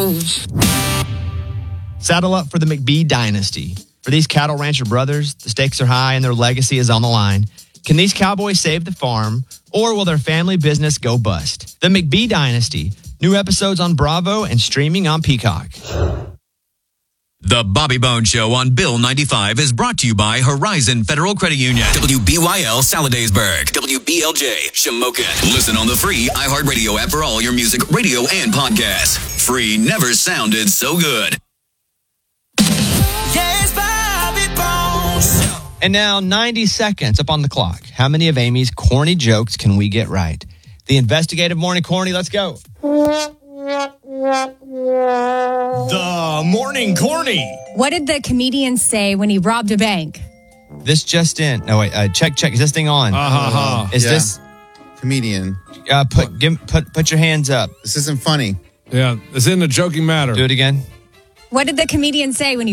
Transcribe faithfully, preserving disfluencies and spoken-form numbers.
Bones. Saddle up for the McBee dynasty. For these cattle rancher brothers, the stakes are high and their legacy is on the line. Can these cowboys save the farm, or will their family business go bust? The McBee dynasty. New episodes on Bravo and streaming on Peacock. The Bobby Bones Show on Bill ninety-five is brought to you by Horizon Federal Credit Union. W B Y L Saladaysburg. W B L J Shamokin. Listen on the free iHeartRadio app for all your music, radio, and podcasts. Free never sounded so good. Yes, Bobby Bones. And now ninety seconds up on the clock. How many of Amy's corny jokes can we get right? The investigative morning corny, let's go. The morning corny. What did the comedian say when he robbed a bank? This just in. No, wait. Uh, check, check. Is this thing on? Uh-huh. Is Yeah. this... Comedian. Uh, put, give, put, put your hands up. This isn't funny. Yeah, it's in a joking matter. Do it again. What did the comedian say when he